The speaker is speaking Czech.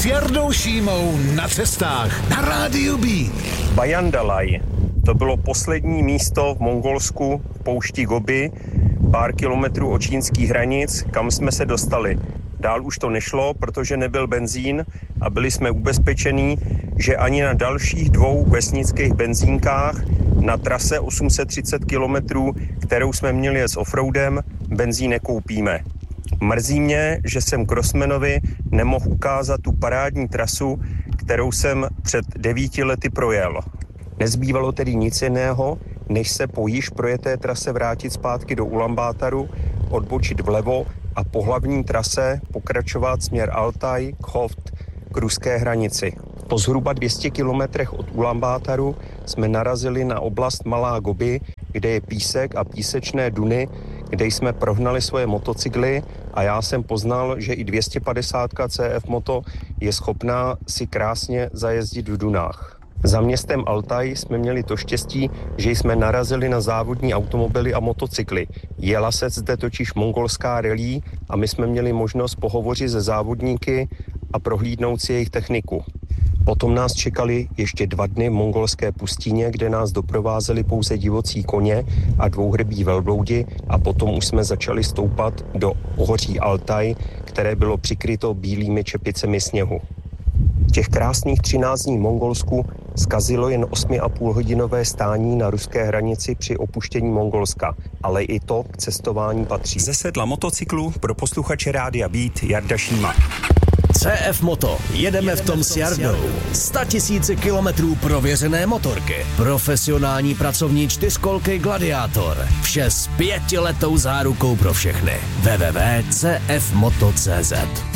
Jardou Šímou na cestách na Rádiu Beat. Bajandalaj, to bylo poslední místo v Mongolsku, v poušti Gobi, pár kilometrů od čínských hranic, kam jsme se dostali. Dál už to nešlo, protože nebyl benzín a byli jsme ubezpečení, že ani na dalších 2 vesnických benzínkách na trase 830 kilometrů, kterou jsme měli s offroadem, benzín nekoupíme. Mrzí mě, že jsem Crossmanovi nemohl ukázat tu parádní trasu, kterou jsem před 9 lety projel. Nezbývalo tedy nic jiného, než se po již projeté trase vrátit zpátky do Ulaanbátaru, odbočit vlevo a po hlavní trase pokračovat směr Altaj, Khoft k ruské hranici. Po zhruba 200 kilometrech od Ulaanbátaru jsme narazili na oblast Malá Gobi, kde je písek a písečné duny, kde jsme prohnali svoje motocykly a já jsem poznal, že i 250 CF Moto je schopná si krásně zajezdit v dunách. Za městem Altaj jsme měli to štěstí, že jsme narazili na závodní automobily a motocykly. Jela se zde totiž mongolská rally a my jsme měli možnost pohovořit se závodníky a prohlídnout si jejich techniku. Potom nás čekali ještě 2 dny v mongolské pustině, kde nás doprovázeli pouze divocí koně a dvouhrbí velbloudi a potom už jsme začali stoupat do pohoří Altaj, které bylo přikryto bílými čepicemi sněhu. Těch krásných 13 dní v Mongolsku zkazilo jen 8,5hodinové stání na ruské hranici při opuštění Mongolska, ale i to k cestování patří. Ze sedla motocyklu pro posluchače Rádia Beat Jarda Šíma. CF Moto. Jedeme v tom s Jardou. 100 000 kilometrů prověřené motorky. Profesionální pracovní 4kolky Gladiátor. Vše s 5letou zárukou pro všechny. www.cfmoto.cz